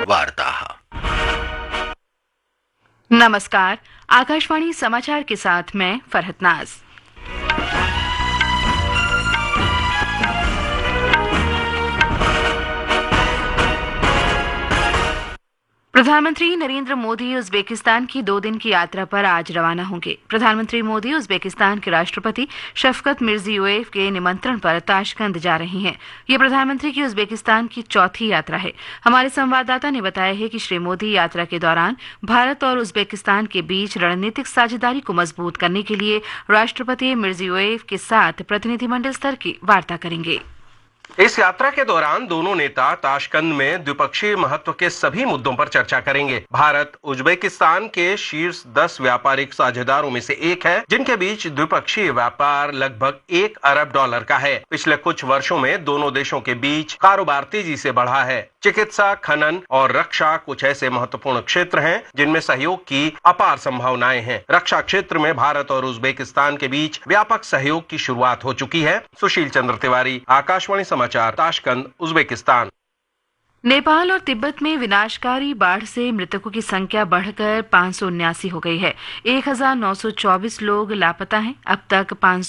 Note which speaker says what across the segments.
Speaker 1: वार्ताः।
Speaker 2: नमस्कार, आकाशवाणी समाचार के साथ मैं फरहत नाज। प्रधानमंत्री नरेंद्र मोदी उज्बेकिस्तान की 2 दिन की यात्रा पर आज रवाना होंगे। प्रधानमंत्री मोदी उज्बेकिस्तान के राष्ट्रपति शफकत मिर्जियोयेव के निमंत्रण पर ताशकंद जा रहे हैं। ये प्रधानमंत्री की उज्बेकिस्तान की चौथी यात्रा है। हमारे संवाददाता ने बताया है कि श्री मोदी यात्रा के दौरान भारत और उज्बेकिस्तान के बीच रणनीतिक साझेदारी को मजबूत करने के लिए राष्ट्रपति मिर्जियोयेव के साथ प्रतिनिधिमंडल स्तर की वार्ता करेंगे।
Speaker 3: इस यात्रा के दौरान दोनों नेता ताशकंद में द्विपक्षीय महत्व के सभी मुद्दों पर चर्चा करेंगे। भारत उज्बेकिस्तान के शीर्ष 10 व्यापारिक साझेदारों में से एक है, जिनके बीच द्विपक्षीय व्यापार लगभग $1 अरब का है। पिछले कुछ वर्षों में दोनों देशों के बीच कारोबार तेजी से बढ़ा है। चिकित्सा, खनन और रक्षा कुछ ऐसे महत्वपूर्ण क्षेत्र हैं जिनमें सहयोग की अपार संभावनाएं हैं। रक्षा क्षेत्र में भारत और उज्बेकिस्तान के बीच व्यापक सहयोग की शुरुआत हो चुकी है। सुशील चंद्र तिवारी, आकाशवाणी समाचार, ताशकंद, उज्बेकिस्तान।
Speaker 2: नेपाल और तिब्बत में विनाशकारी बाढ़ से मृतकों की संख्या बढ़कर 579 हो गई है। 1924 लोग लापता हैं। अब तक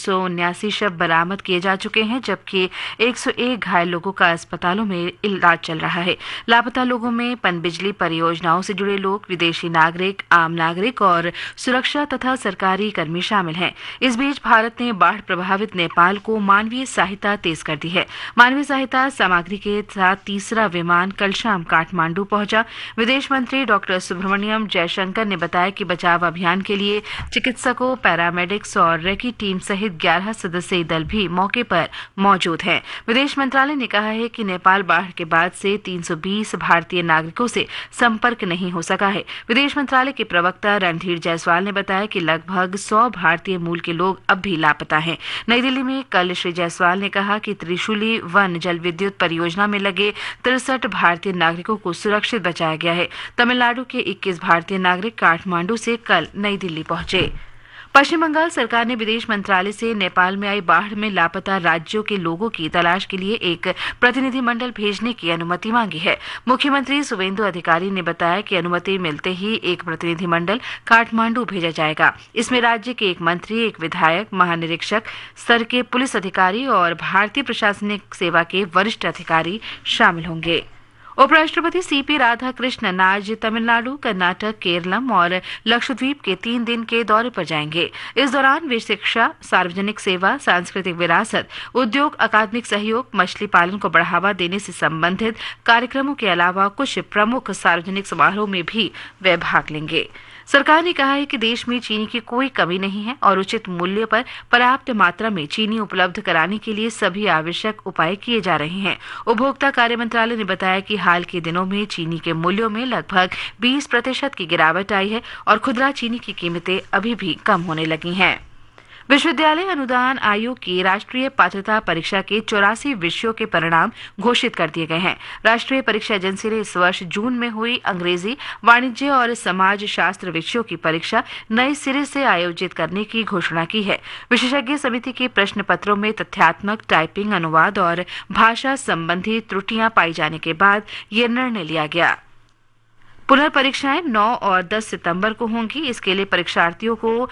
Speaker 2: 579 शव बरामद किए जा चुके हैं, जबकि 101 घायल लोगों का अस्पतालों में इलाज चल रहा है। लापता लोगों में पनबिजली परियोजनाओं से जुड़े लोग, विदेशी नागरिक, आम नागरिक और सुरक्षा तथा सरकारी कर्मी शामिल हैं। इस बीच भारत ने बाढ़ प्रभावित नेपाल को मानवीय सहायता तेज कर दी है। मानवीय सहायता सामग्री के साथ तीसरा विमान कल शाम काठमांडू पहुंचा। विदेश मंत्री डॉक्टर सुब्रमण्यम जयशंकर ने बताया कि बचाव अभियान के लिए चिकित्सकों, पैरामेडिक्स और रेकी टीम सहित 11 सदस्यीय दल भी मौके पर मौजूद हैं। विदेश मंत्रालय ने कहा है कि नेपाल बाढ़ के बाद से 320 भारतीय नागरिकों से संपर्क नहीं हो सका है। विदेश मंत्रालय के प्रवक्ता रणधीर जायसवाल ने बताया कि लगभग 100 भारतीय मूल के लोग अब भी लापता हैं। नई दिल्ली में कल श्री जायसवाल ने कहा कि त्रिशूली वन जल विद्युत परियोजना में लगे 63 भारतीय नागरिकों को सुरक्षित बचाया गया है। तमिलनाडु के 21 भारतीय नागरिक काठमांडू से कल नई दिल्ली पहुंचे। पश्चिम बंगाल सरकार ने विदेश मंत्रालय से नेपाल में आई बाढ़ में लापता राज्यों के लोगों की तलाश के लिए एक प्रतिनिधिमंडल भेजने की अनुमति मांगी है। मुख्यमंत्री सुवेंदु अधिकारी ने बताया कि अनुमति मिलते ही एक प्रतिनिधिमंडल काठमांडू भेजा जाएगा। इसमें राज्य के एक मंत्री, एक विधायक, महानिरीक्षक स्तर के पुलिस अधिकारी और भारतीय प्रशासनिक सेवा के वरिष्ठ अधिकारी शामिल होंगे। उपराष्ट्रपति सीपी राधाकृष्णन आज तमिलनाडु, कर्नाटक, केरलम और लक्षद्वीप के 3 दिन के दौरे पर जाएंगे। इस दौरान वे शिक्षा, सार्वजनिक सेवा, सांस्कृतिक विरासत, उद्योग, अकादमिक सहयोग, मछली पालन को बढ़ावा देने से संबंधित कार्यक्रमों के अलावा कुछ प्रमुख सार्वजनिक समारोह में भी वे भाग लेंगे। सरकार ने कहा है कि देश में चीनी की कोई कमी नहीं है और उचित मूल्य पर पर्याप्त मात्रा में चीनी उपलब्ध कराने के लिए सभी आवश्यक उपाय किए जा रहे हैं। उपभोक्ता कार्य मंत्रालय ने बताया कि हाल के दिनों में चीनी के मूल्यों में लगभग 20% की गिरावट आई है और खुदरा चीनी की कीमतें अभी भी कम होने लगी हैं। विश्वविद्यालय अनुदान आयोग की राष्ट्रीय पात्रता परीक्षा के 84 विषयों के परिणाम घोषित कर दिए गए हैं। राष्ट्रीय परीक्षा एजेंसी ने इस वर्ष जून में हुई अंग्रेजी, वाणिज्य और समाज शास्त्र विषयों की परीक्षा नए सिरे से आयोजित करने की घोषणा की है। विशेषज्ञ समिति के प्रश्न पत्रों में तथ्यात्मक, टाइपिंग, अनुवाद और भाषा संबंधी त्रुटियां पाई जाने के बाद यह निर्णय लिया गया। पुनर्परीक्षाएं 9 और 10 सितंबर को होंगी। इसके लिए परीक्षार्थियों को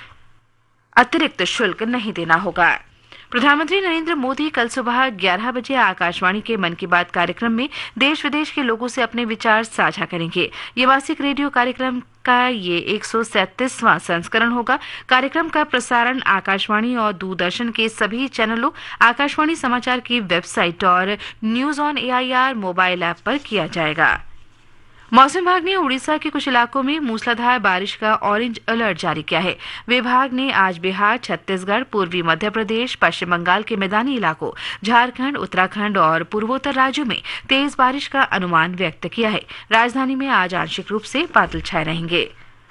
Speaker 2: अतिरिक्त शुल्क नहीं देना होगा। प्रधानमंत्री नरेंद्र मोदी कल सुबह 11 बजे आकाशवाणी के मन की बात कार्यक्रम में देश विदेश के लोगों से अपने विचार साझा करेंगे। ये मासिक रेडियो कार्यक्रम का ये 137वां संस्करण होगा। कार्यक्रम का प्रसारण आकाशवाणी और दूरदर्शन के सभी चैनलों, आकाशवाणी समाचार की वेबसाइट और news on AIR mobile app पर किया जाएगा। मौसम विभाग ने उड़ीसा के कुछ इलाकों में मूसलाधार बारिश का ऑरेंज अलर्ट जारी किया है। विभाग ने आज बिहार, छत्तीसगढ़, पूर्वी मध्य प्रदेश, पश्चिम बंगाल के मैदानी इलाकों, झारखंड, उत्तराखंड और पूर्वोत्तर राज्यों में तेज बारिश का अनुमान व्यक्त किया है। राजधानी में आज आंशिक रूप से बादल छाए रहेंगे।